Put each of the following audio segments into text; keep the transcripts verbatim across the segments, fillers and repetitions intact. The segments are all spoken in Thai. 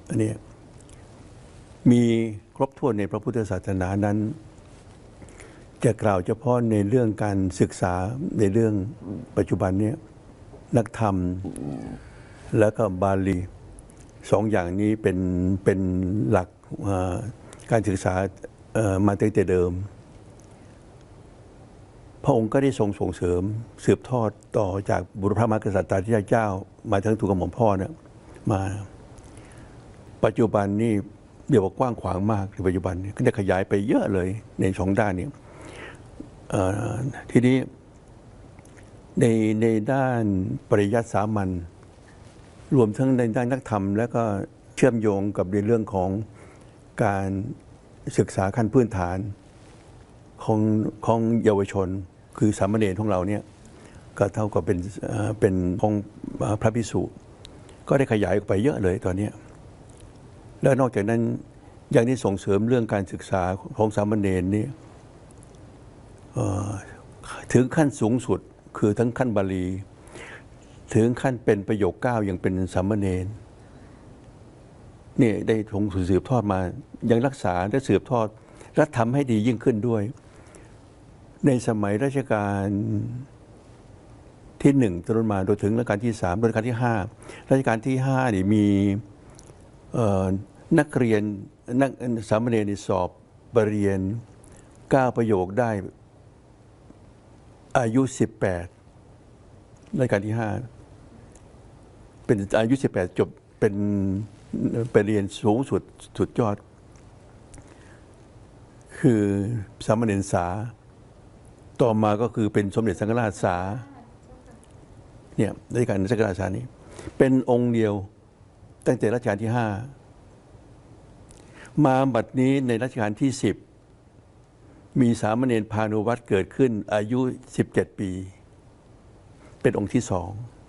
อันนี้มีครบถ้วนในพระพุทธศาสนานั้นจะกล่าวเฉพาะในเรื่องการศึกษาในเรื่องปัจจุบันนี้นักธรรมแล้วก็บาลีสองอย่างนี้เป็นเป็นหลักการศึกษามาตั้งแต่เดิมพระองค์ก็ได้ทรงส่งเสริมสืบทอดต่อจากบุรพมหากษัตริย์เจ้ามาทั้งทุกกระหม่อมพ่อเนี่ยมาปัจจุบันนี่เดี๋ยวว่ากว้างขวางมากในปัจจุบันนี้ก็ได้ขยายไปเยอะเลยในสองด้านนี้ทีนี้ในในด้านปริยัติสามัญรวมทั้งในด้านนักธรรมแล้วก็เชื่อมโยงกับในเรื่องของการศึกษาขั้นพื้นฐานของของเยาวชนคือสามเณรของเราเนี่ยก็เท่ากับเป็นเป็นของพระภิกษุก็ได้ขยายออกไปเยอะเลยตอนนี้แล้วนอกจากนั้นยังได้ส่งเสริมเรื่องการศึกษาของสามเณรนี่ถึงขั้นสูงสุดคือทั้งขั้นบาลีถึงขั้นเป็นประโยคเก้ายังเป็นสามเณรนี่ได้ทรงสืบทอดมายังรักษาและสืบทอดและทำให้ดียิ่งขึ้นด้วยในสมัยรัชกาลที่หนึ่งจนมาโดยถึงรัชกาลที่สามรัชกาลที่ห้ารัชกาลที่ห้านี่มีนักเรียนนักสามเณรสอบปรริญญาเก้าประโยคได้อายุสิบแปดรัชกาลที่ห้าเป็นอายุสิบแปดจบเป็นไปเรียนสูงสุดสุดยอดคือสามเณรสาต่อมาก็คือเป็นสมเด็จสังฆราชสาเนี่ยรัชกาลสังฆราชสานี้เป็นองค์เดียวตั้งแต่รัชกาลที่ห้ามาบัดนี้ในรัชกาลที่สิบมีสามเณรพานุวัตรเกิดขึ้นอายุสิบเจ็ดปีเป็นองค์ที่สอง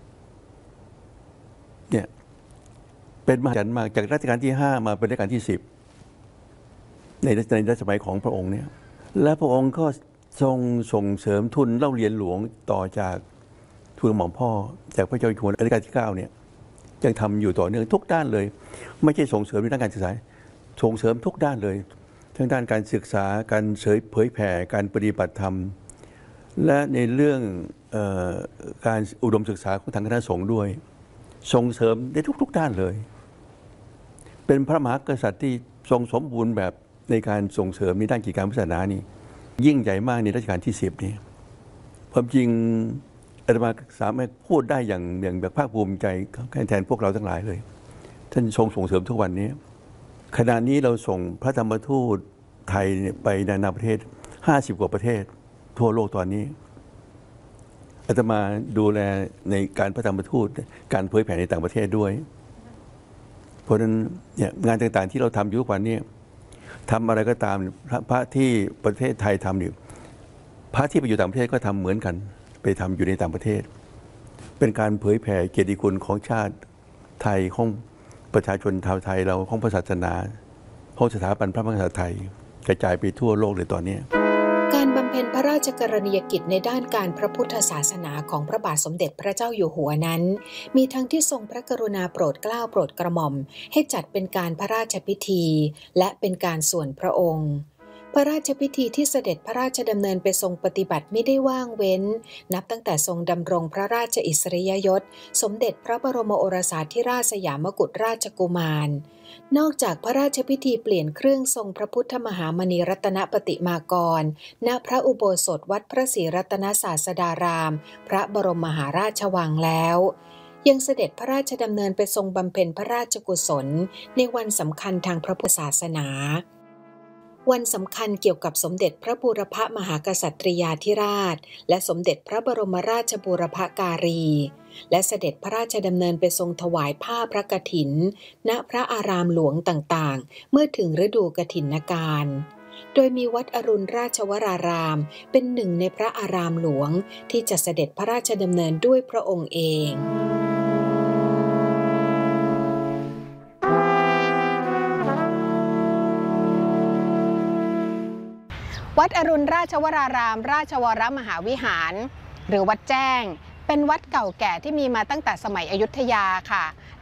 เนี่ยเป็นมหัศจรรย์มากจากรัชกาลที่ห้ามาเป็นรัชกาลที่สิบในในรัชสมัยของพระองค์เนี่ยและพระองค์ก็ทรงส่งเสริมทุนเล่าเรียนหลวงต่อจากทุนหม่อมพ่อจากพระเจ้าอยู่หัวรัชกาลที่เก้าเนี่ยยังทำอยู่ต่อเนื่องทุกด้านเลยไม่ใช่ส่งเสริมในด้านการศึกษาส่งเสริมทุกด้านเลยทั้งด้านการศึกษาการเผยแผ่การปฏิบัติธรรมและในเรื่องเอ่อการอุดมศึกษาของทางคณะสงฆ์ด้วยส่งเสริมได้ทุกๆด้านเลยเป็นพระมหากษัตริย์ที่ทรงสมบูรณ์แบบในการส่งเสริมในด้านกิจการศาสนานี่ยิ่งใหญ่มากในรัชกาลที่สิบนี่ความจริงอาตมาสามารถพูดได้อย่างอย่างแบบภาคภูมิใจแทนพวกเราทั้งหลายเลยท่านทรงส่งเสริมทุกวันนี้ขณะนี้เราส่งพระธรรมทูตไทยไปนานาประเทศห้าสิบกว่าประเทศทั่วโลกตอนนี้อาตมาดูแลในการพระธรรมทูตการเผยแผ่ในต่างประเทศด้วยเพราะฉะนั้นเนี่ยงานต่างๆที่เราทำอยู่ทุกวันนี้ทำอะไรก็ตามพระที่ประเทศไทยทำอยู่พระที่ไปอยู่ต่างประเทศก็ทำเหมือนกันไปทำอยู่ในต่างประเทศเป็นการเผยแผ่เกียรติคุณของชาติไทยของประชาชนชาวไทยเราของศาสนาของสถาบันพระมหากษัตริย์ไทยกระจายไปทั่วโลกเลยตอนนี้การบำเพ็ญพระราชกรณียกิจในด้านการพระพุทธศาสนาของพระบาทสมเด็จพระเจ้าอยู่หัวนั้นมีทั้งที่ทรงพระกรุณาโปรดเกล้าโปรดกระหม่อมให้จัดเป็นการพระราชพิธีและเป็นการส่วนพระองค์พระราชพิธีที่เสด็จพระราชดำเนินไปทรงปฏิบัติไม่ได้ว่างเว้นนับตั้งแต่ทรงดำรงพระราชอิสริยยศสมเด็จพระบรมโอรสาธิราชสยามกุฎราชกุมารนอกจากพระราชพิธีเปลี่ยนเครื่องทรงพระพุทธมหามณีรัตนปฏิมากรณพระอุโบสถวัดพระศรีรัตนศาสดารามพระบรมมหาราชวังแล้วยังเสด็จพระราชดำเนินไปทรงบำเพ็ญพระราชกุศลในวันสำคัญทางพระพุทธศาสนาวันสำคัญเกี่ยวกับสมเด็จพระบูรพมหากษัตริยาธิราชและสมเด็จพระบรมราชบูรพการีและเสด็จพระราชดำเนินไปทรงถวายผ้าพระกฐินณพระอารามหลวงต่างๆเมื่อถึงฤดูกฐินกาลโดยมีวัดอรุณราชวรารามเป็นหนึ่งในพระอารามหลวงที่จะเสด็จพระราชดำเนินด้วยพระองค์เองวัดอรุณราชวรารามราชวรมหาวิหารหรือวัดแจ้งเป็นวัดเก่าแก่ที่มีมาตั้งแต่สมัยอยุธยาค่ะ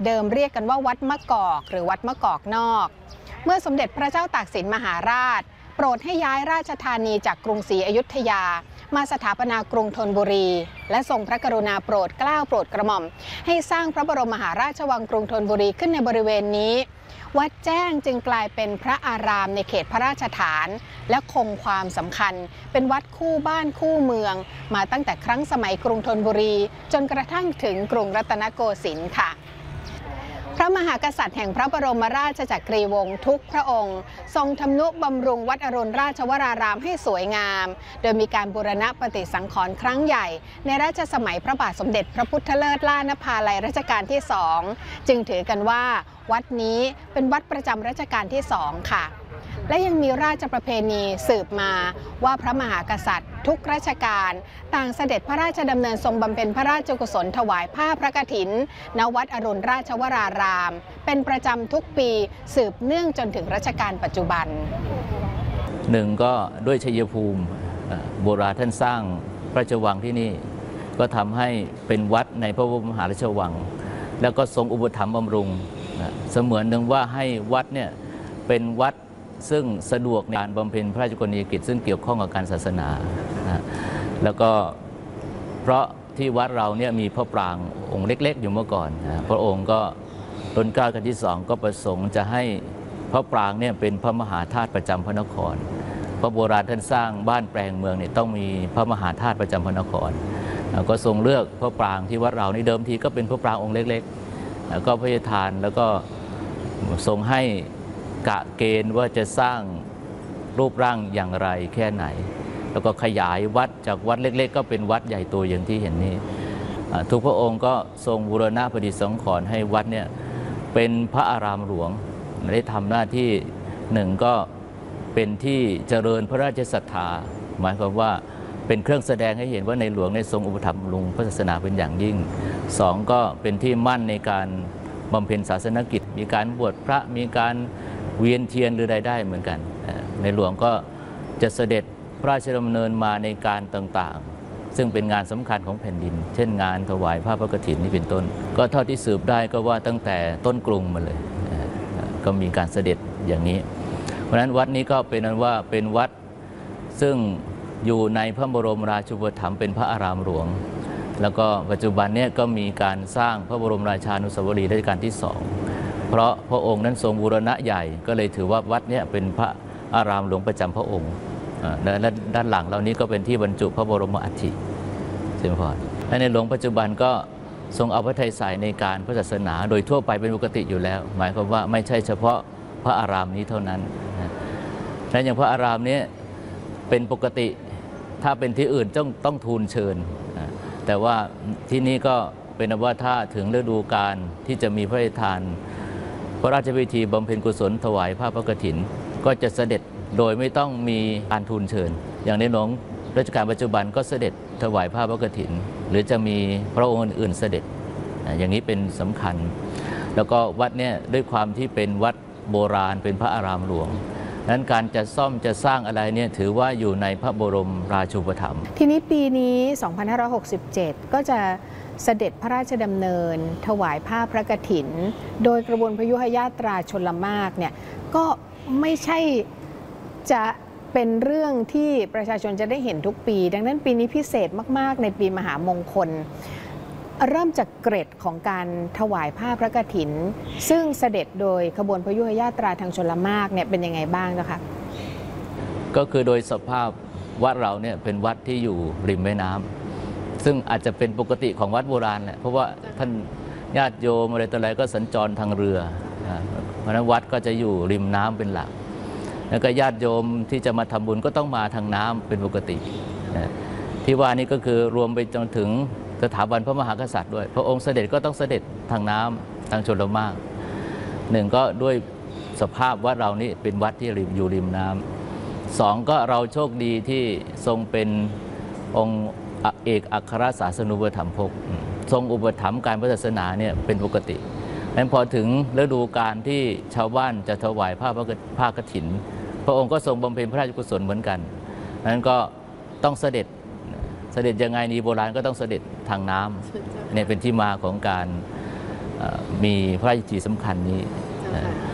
เดิมเรียกกันว่าวัดมะกอกหรือวัดมะกอกนอกเมื่อสมเด็จพระเจ้าตากสินมหาราชโปรดให้ย้ายราชธานีจากกรุงศรีอยุธยามาสถาปนากรุงธนบุรีและทรงพระกรุณาโปรดเกล้าโปรดกระหม่อมให้สร้างพระบรมมหาราชวังกรุงธนบุรีขึ้นในบริเวณนี้วัดแจ้งจึงกลายเป็นพระอารามในเขตพระราชฐานและคงความสำคัญเป็นวัดคู่บ้านคู่เมืองมาตั้งแต่ครั้งสมัยกรุงธนบุรีจนกระทั่งถึงกรุงรัตนโกสินทร์ค่ะพระมหากษัตริย์แห่งพระบรมราชจักรีวงศ์ทุกพระองค์ทรงทำนุบำรุงวัดอรุณราชวรารามให้สวยงามโดยมีการบูรณะปฏิสังขรณ์ครั้งใหญ่ในรัชสมัยพระบาทสมเด็จพระพุทธเลิศล่านภาลัยรัชกาลที่สองจึงถือกันว่าวัดนี้เป็นวัดประจำรัชกาลที่สองค่ะและยังมีราชประเพณีสืบมาว่าพระมหากษัตริย์ทุกราชการต่างเสด็จพระราชดำเนินทรงบำเพ็ญพระราชกุศลถวายผ้าพระกฐินณวัดอรุณราชวรารามเป็นประจำทุกปีสืบเนื่องจนถึงรัชกาลปัจจุบันหนึ่งก็ด้วยชัยภูมิโบราณท่านสร้างพระราชวังที่นี่ก็ทำให้เป็นวัดในพระบรมมหาราชวังแล้วก็ทรงอุปถัมภ์บำรุงเสมือนหนึ่งว่าให้วัดเนี่ยเป็นวัดซึ่งสะดวกในการบำเพ็ญพระราชกรณียกิจซึ่งเกี่ยวข้องกับการศาสนานะแล้วก็เพราะที่วัดเราเนี่ยมีพระปรางองค์เล็กๆอยู่เมื่อก่อนนะพระองค์ก็รัชกาลที่สองก็ประสงค์จะให้พระปรางเนี่ยเป็นพระมหาธาตุประจำพระนครพระโบราณท่านสร้างบ้านแปลงเมืองเนี่ยต้องมีพระมหาธาตุประจำพระนครก็ทรงเลือกพระปรางที่วัดเราในเดิมทีก็เป็นพระปรางองค์เล็กๆแล้วก็พระราชทานแล้วก็ทรงให้กะเกณฑ์ว่าจะสร้างรูปร่างอย่างไรแค่ไหนแล้วก็ขยายวัดจากวัดเล็กๆก็เป็นวัดใหญ่โตอย่างที่เห็นนี้ทุกพระองค์ก็ทรงบูรณะปฏิสังขรณ์ให้วัดเนี่ยเป็นพระอารามหลวงได้ทำหน้าที่หนึ่งก็เป็นที่เจริญพระราชศรัทธาหมายความว่าเป็นเครื่องแสดงให้เห็นว่าในหลวงในทรงอุปถัมภ์บำรุงพระศาสนาเป็นอย่างยิ่งสองก็เป็นที่มั่นในการบำเพ็ญศาสนกิจมีการบวชพระมีการเวียนเทียนหรือใดได้เหมือนกันในหลวงก็จะเสด็จพระราชดำเนินมาในการต่างๆซึ่งเป็นงานสำคัญของแผ่นดินเช่นงานถวายผ้าพระกฐินนี่เป็นต้นก็เท่าที่สืบได้ก็ว่าตั้งแต่ต้นกรุงมาเลยก็มีการเสด็จอย่างนี้เพราะฉะนั้นวัดนี้ก็เป็นนั้นว่าเป็นวัดซึ่งอยู่ในพระบรมราชูปถัมภ์เป็นพระอารามหลวงแล้วก็ปัจจุบันนี้ก็มีการสร้างพระบรมราชานุสาวรีย์รัชกาลที่สองเพราะพระองค์นั้นทรงบูรณะใหญ่ก็เลยถือว่าวัดนี้เป็นพระอารามหลวงประจำพระองค์และด้านหลังเหล่านี้ก็เป็นที่บรรจุพระบรมอัฐิเชิญพรและในหลวงปัจจุบันก็ทรงเอาพระทัยใส่ในการพระศาสนาโดยทั่วไปเป็นปกติอยู่แล้วหมายความว่าไม่ใช่เฉพาะพระอารามนี้เท่านั้นและอย่างพระอารามนี้เป็นปกติถ้าเป็นที่อื่นต้องต้องทูลเชิญแต่ว่าที่นี่ก็เป็นว่าถ้าถึงฤดูกาลที่จะมีพระราชทานพระราชพิธีบำเพ็ญกุศลถวายผ้าพระกฐินก็จะเสด็จโดยไม่ต้องมีการทูลเชิญอย่างในหลวงรัชกาลปัจจุบันก็เสด็จถวายผ้าพระกฐินหรือจะมีพระองค์อื่นๆเสด็จอย่างนี้เป็นสำคัญแล้วก็วัดเนี่ยด้วยความที่เป็นวัดโบราณเป็นพระอารามหลวงนั้นการจะซ่อมจะสร้างอะไรเนี่ยถือว่าอยู่ในพระบรมราชูปถัมภ์ทีนี้ปีนี้สองพันห้าร้อยหกสิบเจ็ดก็จะเสด็จพระราชดำเนินถวายผ้าพระกฐินโดยกระบวนพยุหญาตราชลมารเนี่ยก็ไม่ใช่จะเป็นเรื่องที่ประชาชนจะได้เห็นทุกปีดังนั้นปีนี้พิเศษมากๆในปีมหามงคลเริ่มจากเกร็ดของการถวายผ้าพระกฐินซึ่งเสด็จโดยขบวนพยุหญาตราทางชลมารเนี่ยเป็นยังไงบ้างนะคะก็คือโดยสภาพวัดเราเนี่ยเป็นวัดที่อยู่ริมแม่น้ำซึ่งอาจจะเป็นปกติของวัดโบราณแหละเพราะว่าท่านญาติโยมอะไรต่ออะไรก็สัญจรทางเรือเพราะนั้นวัดก็จะอยู่ริมน้ำเป็นหลักแล้วก็ญาติโยมที่จะมาทำบุญก็ต้องมาทางน้ำเป็นปกติที่ว่านี้ก็คือรวมไปจนถึงสถาบันพระมหากษัตริย์ด้วยพระองค์เสด็จก็ต้องเสด็จทางน้ำทางชลมารหนึ่งก็ด้วยสภาพวัดเรานี่เป็นวัดที่ริมอยู่ริมน้ำสองก็เราโชคดีที่ทรงเป็นองค์เอกอัครศาสนูปถัมภกทรงอุปถัมภ์การพระศาสนาเนี่ยเป็นปกตินั้นพอถึงฤดูกาลที่ชาวบ้านจะถวายผ้าผ้ากฐินพระองค์ก็ทรงบำเพ็ญพระราชกุศลเหมือนกันนั้นก็ต้องเสด็จเสด็จยังไงนี่โบราณก็ต้องเสด็จทางน้ำเนี่ยเป็นที่มาของการมีพระราชพิธีสำคัญนี้